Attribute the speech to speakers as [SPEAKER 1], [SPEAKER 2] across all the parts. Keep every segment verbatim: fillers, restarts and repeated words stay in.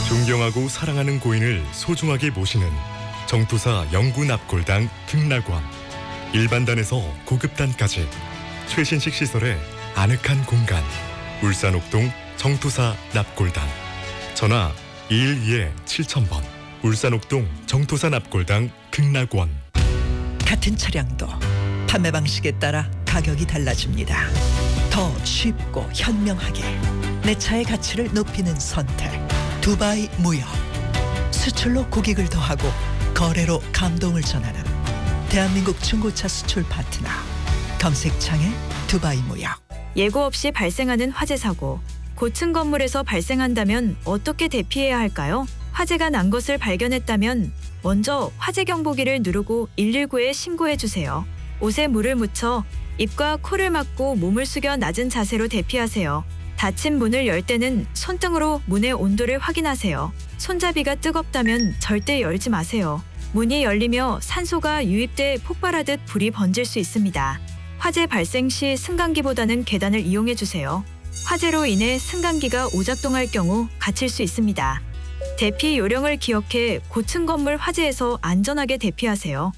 [SPEAKER 1] 존경하고 사랑하는 고인을 소중하게 모시는 정투사 영구 납골당 극락원. 일반단에서 고급단까지 최신식 시설의 아늑한 공간. 울산 옥동 정투사 납골당. 전화 이일이 칠천 번. 울산 옥동 정투사 납골당 극락원.
[SPEAKER 2] 같은 차량도 판매 방식에 따라 가격이 달라집니다. 더 쉽고 현명하게 내 차의 가치를 높이는 선택. 두바이 무역. 수출로 고객을 더하고 거래로 감동을 전하는 대한민국 중고차 수출 파트너. 검색창에 두바이 무역.
[SPEAKER 3] 예고 없이 발생하는 화재 사고. 고층 건물에서 발생한다면 어떻게 대피해야 할까요? 화재가 난 것을 발견했다면 먼저 화재 경보기를 누르고 일일구에 신고해 주세요. 옷에 물을 묻혀 입과 코를 막고 몸을 숙여 낮은 자세로 대피하세요. 닫힌 문을 열 때는 손등으로 문의 온도를 확인하세요. 손잡이가 뜨겁다면 절대 열지 마세요. 문이 열리며 산소가 유입돼 폭발하듯 불이 번질 수 있습니다. 화재 발생 시 승강기보다는 계단을 이용해 주세요. 화재로 인해 승강기가 오작동할 경우 갇힐 수 있습니다. 대피 요령을 기억해 고층 건물 화재에서 안전하게 대피하세요.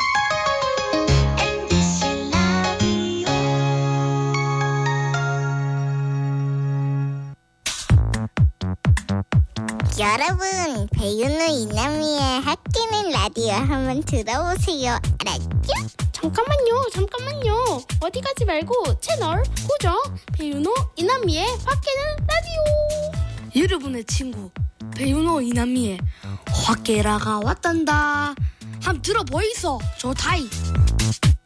[SPEAKER 4] 여러분, 배윤우 이남희의 학기는 라디오 한번 들어보세요. 알았죠?
[SPEAKER 5] 잠깐만요, 잠깐만요. 어디 가지 말고 채널 고정. 배윤호 이남미의 화께는 라디오. 여러분의 친구 배윤호 이남미의 화께라가 왔단다. 한번 들어보이소. 좋다이.